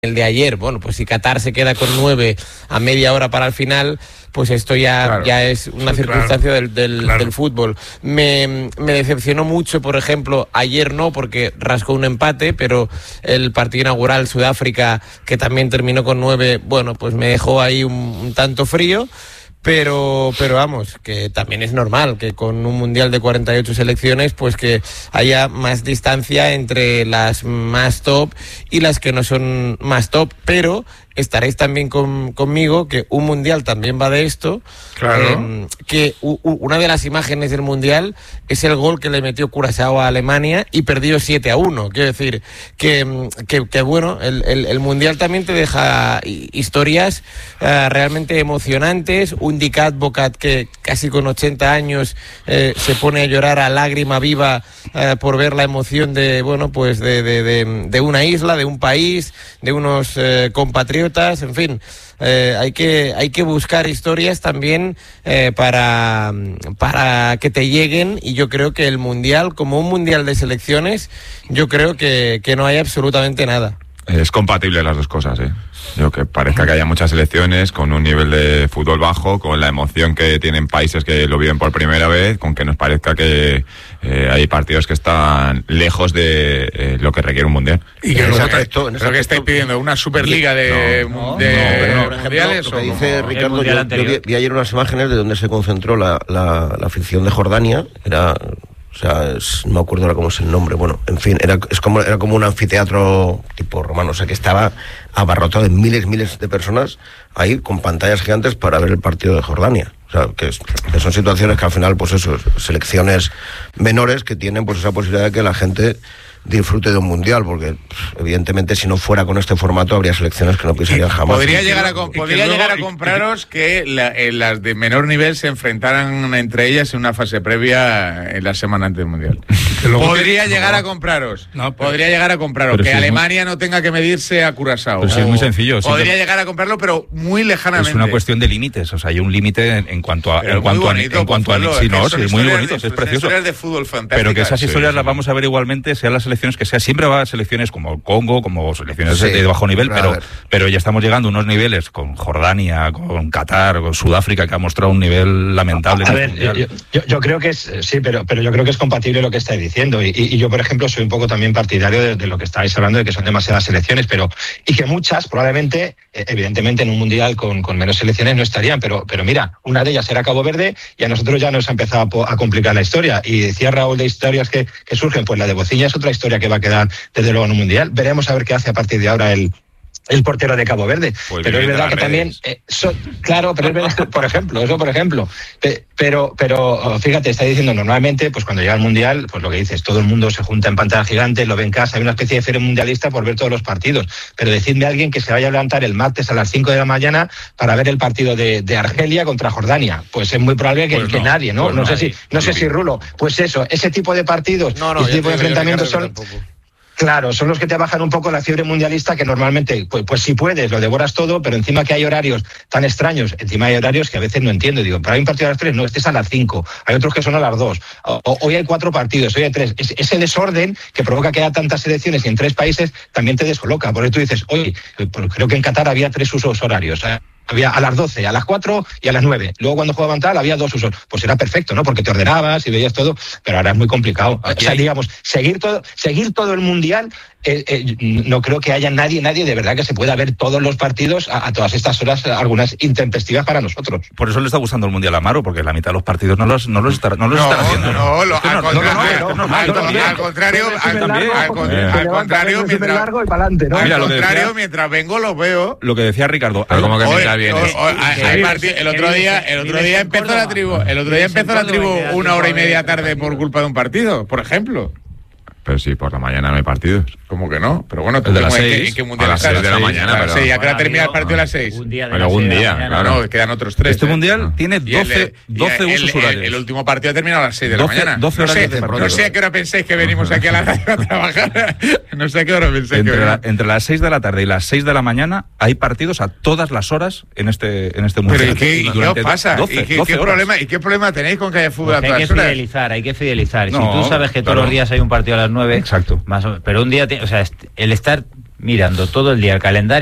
el de ayer. Bueno, pues si Qatar se queda con 9 a media hora para el final, pues esto ya es una circunstancia del fútbol. Me decepcionó mucho, por ejemplo, ayer no, porque rascó un empate, pero el partido inaugural Sudáfrica, que también terminó con 9, bueno, pues me dejó ahí un tanto frío. Pero vamos, que también es normal que con un mundial de 48 selecciones, pues que haya más distancia entre las más top y las que no son más top, pero estaréis también conmigo que un mundial también va de esto. Claro. Que una de las imágenes del mundial es el gol que le metió Curazao a Alemania y perdió 7-1. Quiero decir que bueno, el mundial también te deja historias realmente emocionantes. Un Dick Advocat que casi con 80 años se pone a llorar a lágrima viva por ver la emoción de, bueno, pues de una isla, de un país, de unos compatriotas. En fin, hay que buscar historias también para que te lleguen, y yo creo que el mundial, como un mundial de selecciones, yo creo que no hay absolutamente nada. Es compatible las dos cosas, Yo que parezca que haya muchas selecciones con un nivel de fútbol bajo, con la emoción que tienen países que lo viven por primera vez, con que nos parezca que hay partidos que están lejos de lo que requiere un mundial. Y que lo que estáis pidiendo, una superliga de mundiales. Lo que dice Ricardo, yo vi ayer unas imágenes de donde se concentró la afición de Jordania. O sea, no me acuerdo ahora cómo es el nombre. Bueno, en fin, era como un anfiteatro tipo romano, o sea, que estaba abarrotado de miles de personas ahí con pantallas gigantes para ver el partido de Jordania. O sea, que son situaciones que al final, pues eso, selecciones menores que tienen pues esa posibilidad de que la gente disfrute de un mundial, porque evidentemente si no fuera con este formato habría selecciones que no pisarían jamás. Podría llegar a compraros que las de menor nivel se enfrentaran entre ellas en una fase previa en la semana antes del mundial. Podría llegar a compraros. Que Alemania no tenga que medirse a Curazao. Pues es muy sencillo. Podría llegar a comprarlo, pero muy lejanamente. Es una cuestión de límites, o sea, hay un límite en cuanto a es muy bonito, es precioso. De fútbol fantásticas, pero que esas historias las vamos a ver igualmente, sean las selecciones que sea, siempre va a selecciones como Congo, como selecciones de bajo nivel, pero ya estamos llegando a unos niveles con Jordania, con Qatar, con Sudáfrica, que ha mostrado un nivel lamentable. A ver, yo creo que es, sí, pero yo creo que es compatible lo que estáis diciendo, y yo, por ejemplo, soy un poco también partidario de lo que estáis hablando, de que son demasiadas selecciones, y que muchas, probablemente, evidentemente, en un mundial con menos selecciones no estarían, pero mira, una de ellas era Cabo Verde, y a nosotros ya nos ha empezado a complicar la historia, y decía Raúl de historias que surgen, pues la de Bociña es otra historia que va a quedar desde luego en un mundial. Veremos a ver qué hace a partir de ahora el portero de Cabo Verde. Pues pero es verdad que también claro, pero es verdad, por ejemplo, pero fíjate, está diciendo normalmente, pues cuando llega el mundial, pues lo que dices, todo el mundo se junta en pantalla gigante, lo ve en casa, hay una especie de feria mundialista por ver todos los partidos, pero decidme a alguien que se vaya a levantar el martes a las 5 de la mañana para ver el partido de Argelia contra Jordania, pues es muy probable que nadie, ¿no? No sé si Rulo, pues eso, ese tipo de partidos, ese tipo de enfrentamientos son... Claro, son los que te bajan un poco la fiebre mundialista, que normalmente, pues si puedes, lo devoras todo, pero encima que hay horarios tan extraños, encima hay horarios que a veces no entiendo. Digo, pero hay un partido a las 3, no, este es a las 5, hay otros que son a las 2, hoy hay 4 partidos, hoy hay 3. Ese desorden que provoca que haya tantas selecciones y en 3 países también te descoloca. Por eso tú dices, oye, creo que en Qatar había 3 usos horarios, había a las 12, a las 4 y a las 9. Luego cuando jugaban tal había 2 usos. Pues era perfecto, ¿no? Porque te ordenabas y veías todo, pero ahora es muy complicado. Digamos, seguir todo el mundial, no creo que haya nadie de verdad que se pueda ver todos los partidos a todas estas horas, algunas intempestivas para nosotros. Por eso le está gustando el mundial a Amaro, porque la mitad de los partidos no los están haciendo. Al contrario, mientras vengo los veo. Lo que decía Ricardo, como que mientras vienes. El otro día empezó la tribu 1 hora y media tarde por culpa de un partido, por ejemplo. Pero sí, por la mañana no hay partidos. ¿Cómo que no? Pero bueno, el de las 6, ¿en qué mundial a las 6 de la mañana. Pero sí, ¿a qué hora termina el partido a las 6? Algún día, claro. No, quedan otros 3. Este mundial tiene 12 usos horarios. El último partido ha terminado a las 6 de la mañana. 12 horas no sé a qué hora pensáis que venimos aquí a la radio a trabajar. No sé a qué hora pensáis que venimos. Entre las 6 de la tarde y las 6 de la mañana hay partidos a todas las horas en este mundial. Pero ¿y qué os pasa? ¿Y qué problema tenéis con que haya fútbol a todas horas? Hay que fidelizar. Si tú sabes que todos los días hay un partido a las 9... Exacto. Pero un día, o sea, el estar mirando todo el día el calendario